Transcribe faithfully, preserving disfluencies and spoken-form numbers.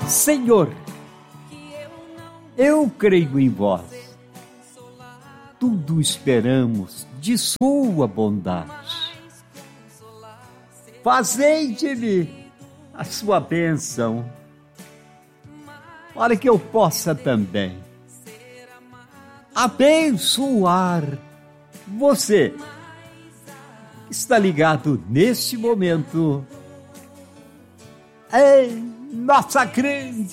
Senhor, eu creio em vós. Tudo esperamos de sua bondade. Fazei de mim a sua bênção, para que eu possa também abençoar você que está ligado neste momento em nossa grande